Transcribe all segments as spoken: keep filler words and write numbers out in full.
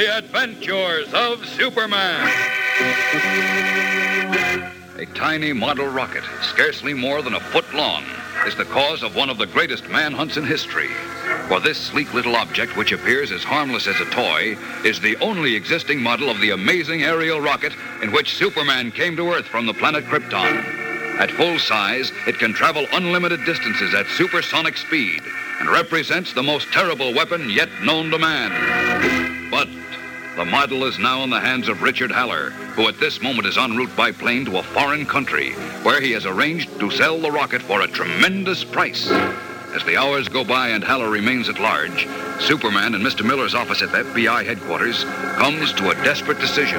The Adventures of Superman. A tiny model rocket, scarcely more than a foot long, is the cause of one of the greatest manhunts in history. For this sleek little object, which appears as harmless as a toy, is the only existing model of the amazing aerial rocket in which Superman came to Earth from the planet Krypton. At full size, it can travel unlimited distances at supersonic speed and represents the most terrible weapon yet known to man. But the model is now in the hands of Richard Haller, who at this moment is en route by plane to a foreign country, where he has arranged to sell the rocket for a tremendous price. As the hours go by and Haller remains at large, Superman in Mister Miller's office at the F B I headquarters comes to a desperate decision.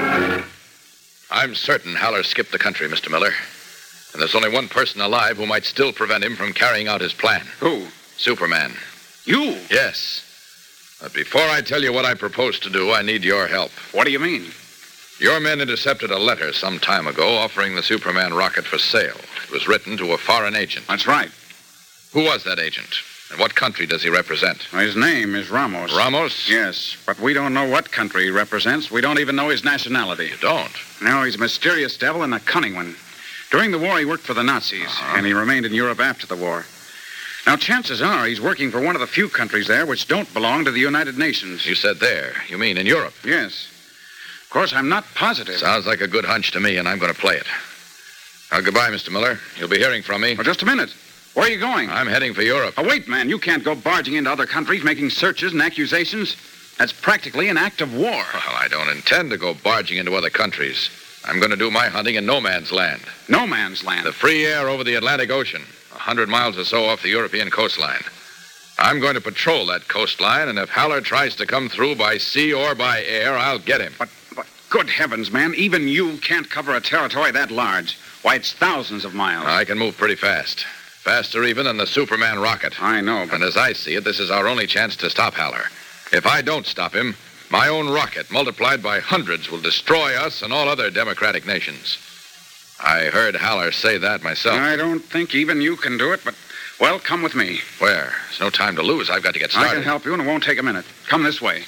I'm certain Haller skipped the country, Mister Miller. And there's only one person alive who might still prevent him from carrying out his plan. Who? Superman. You? Yes. But before I tell you what I propose to do, I need your help. What do you mean? Your men intercepted a letter some time ago offering the Superman rocket for sale. It was written to a foreign agent. That's right. Who was that agent? And what country does he represent? His name is Ramos. Ramos? Yes, but we don't know what country he represents. We don't even know his nationality. You don't? No, he's a mysterious devil and a cunning one. During the war, he worked for the Nazis, uh-huh. and he remained in Europe after the war. Now, chances are he's working for one of the few countries there which don't belong to the United Nations. You said there. You mean in Europe? Yes. Of course, I'm not positive. Sounds like a good hunch to me, and I'm going to play it. Now, goodbye, Mister Miller. You'll be hearing from me. Oh, just a minute. Where are you going? I'm heading for Europe. Oh, wait, man. You can't go barging into other countries, making searches and accusations. That's practically an act of war. Well, I don't intend to go barging into other countries. I'm going to do my hunting in no man's land. No man's land? The free air over the Atlantic Ocean, a hundred miles or so off the European coastline. I'm going to patrol that coastline, and if Haller tries to come through by sea or by air, I'll get him. But, but good heavens, man, even you can't cover a territory that large. Why, it's thousands of miles. I can move pretty fast. Faster even than the Superman rocket. I know, but... And as I see it, this is our only chance to stop Haller. If I don't stop him, my own rocket, multiplied by hundreds, will destroy us and all other democratic nations. I heard Haller say that myself. I don't think even you can do it, but, well, come with me. Where? There's no time to lose. I've got to get started. I can help you, and it won't take a minute. Come this way.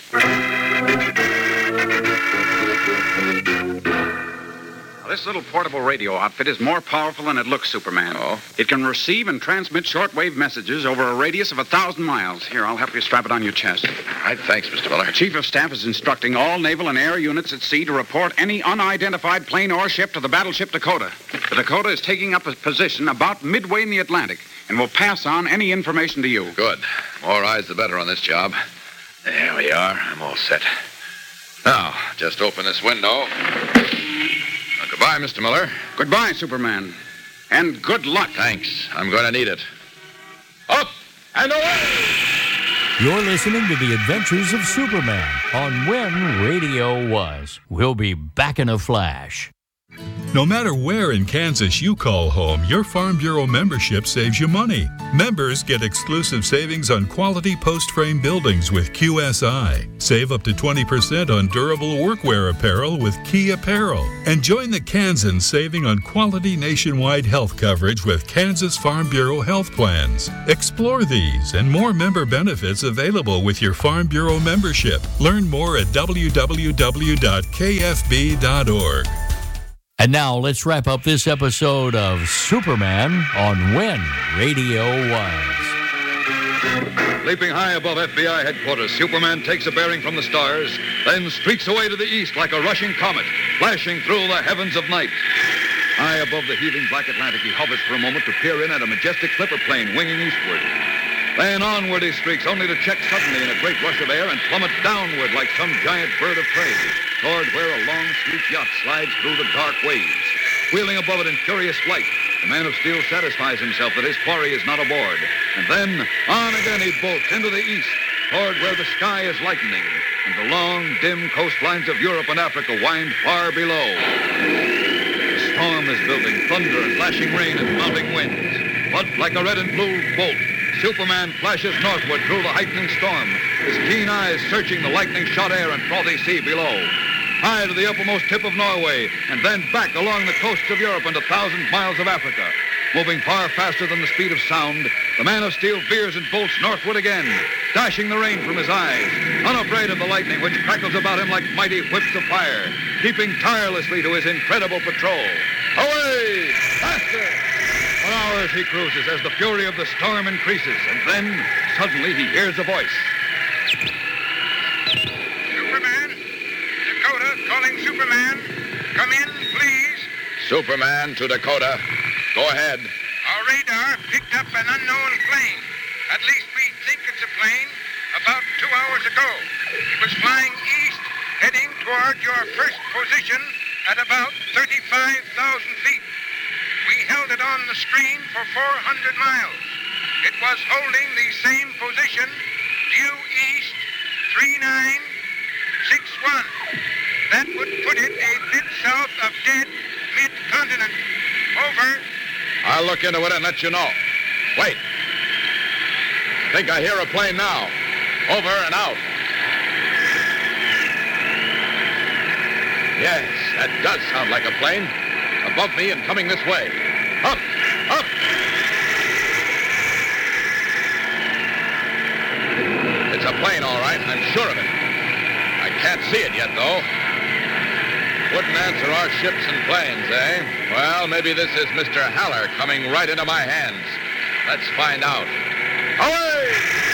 Now, this little portable radio outfit is more powerful than it looks, Superman. Oh? It can receive and transmit shortwave messages over a radius of a thousand miles. Here, I'll help you strap it on your chest. All right, thanks, Mister Miller. The Chief of Staff is instructing all naval and air units at sea to report any unidentified plane or ship to the battleship Dakota. The Dakota is taking up a position about midway in the Atlantic and will pass on any information to you. Good. More eyes, the better on this job. There we are. I'm all set. Now, just open this window. Now, goodbye, Mister Miller. Goodbye, Superman. And good luck. Thanks. I'm going to need it. Up and away! You're listening to The Adventures of Superman on When Radio Was. We'll be back in a flash. No matter where in Kansas you call home, your Farm Bureau membership saves you money. Members get exclusive savings on quality post-frame buildings with Q S I. Save up to twenty percent on durable workwear apparel with Key Apparel. And join the Kansans saving on quality nationwide health coverage with Kansas Farm Bureau health plans. Explore these and more member benefits available with your Farm Bureau membership. Learn more at w w w dot k f b dot org. And now let's wrap up this episode of Superman on When Radio Was. Leaping high above F B I headquarters, Superman takes a bearing from the stars, then streaks away to the east like a rushing comet, flashing through the heavens of night. High above the heaving black Atlantic, he hovers for a moment to peer in at a majestic clipper plane winging eastward. Then onward he streaks, only to check suddenly in a great rush of air and plummet downward like some giant bird of prey toward where a long, sleek yacht slides through the dark waves. Wheeling above it in furious flight, the man of steel satisfies himself that his quarry is not aboard. And then, on again he bolts into the east, toward where the sky is lightening, and the long, dim coastlines of Europe and Africa wind far below. The storm is building, thunder and flashing rain and mounting winds. But like a red and blue bolt, Superman flashes northward through the heightening storm, his keen eyes searching the lightning-shot air and frothy sea below. High to the uppermost tip of Norway, and then back along the coasts of Europe and a thousand miles of Africa. Moving far faster than the speed of sound, the Man of Steel veers and bolts northward again, dashing the rain from his eyes, unafraid of the lightning which crackles about him like mighty whips of fire, keeping tirelessly to his incredible patrol. Away! Faster! For hours he cruises as the fury of the storm increases, and then, suddenly, he hears a voice. Superman? Dakota calling Superman. Come in, please. Superman to Dakota. Go ahead. Our radar picked up an unknown plane. At least we think it's a plane. About two hours ago. It was flying east, heading toward your first position at about thirty-five thousand feet. We held it on the screen for four hundred miles. It was holding the same position due east three nine six one. That would put it a bit south of dead mid-continent. Over. I'll look into it and let you know. Wait. I think I hear a plane now. Over and out. Yes, that does sound like a plane. Above me and coming this way. Up! Up! It's a plane, all right. I'm sure of it. I can't see it yet, though. Wouldn't answer our ships and planes, eh? Well, maybe this is Mister Haller coming right into my hands. Let's find out. Away!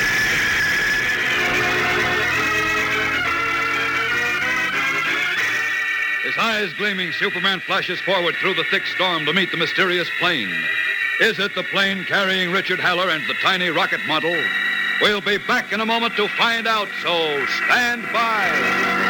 His eyes gleaming, Superman flashes forward through the thick storm to meet the mysterious plane. Is it the plane carrying Richard Haller and the tiny rocket model? We'll be back in a moment to find out, so stand by.